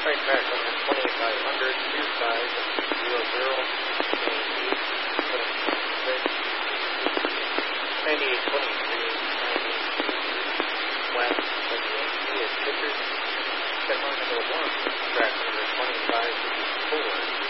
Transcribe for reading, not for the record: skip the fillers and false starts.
Right track number 2500, two sides, 00, 9823, 9823, west, WNC is Kickers. Check mark number 1, track number 2554.